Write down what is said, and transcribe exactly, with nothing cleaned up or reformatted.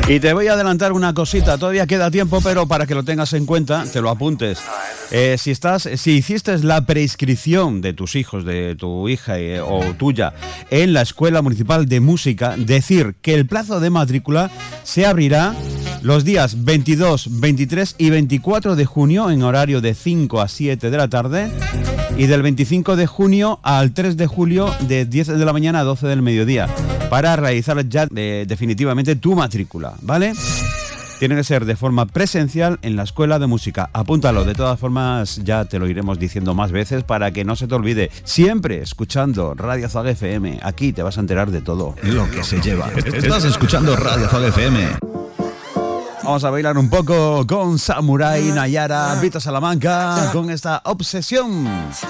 Y te voy a adelantar una cosita, todavía queda tiempo, pero para que lo tengas en cuenta, te lo apuntes. Eh, si estás, si hiciste la preinscripción de tus hijos, de tu hija eh, o tuya en la Escuela Municipal de Música, decir que el plazo de matrícula se abrirá los días veintidós, veintitrés y veinticuatro de junio en horario de cinco a siete de la tarde y del veinticinco de junio al tres de julio de diez de la mañana a doce del mediodía para realizar ya eh, definitivamente tu matrícula, ¿vale? Tiene que ser de forma presencial en la Escuela de Música. Apúntalo, de todas formas ya te lo iremos diciendo más veces para que no se te olvide. Siempre escuchando Radio Zaga F M. Aquí te vas a enterar de todo lo que se lleva. Estás escuchando Radio Zaga F M. Vamos a bailar un poco con Samurai, Nayara, Vito Salamanca, con esta obsesión.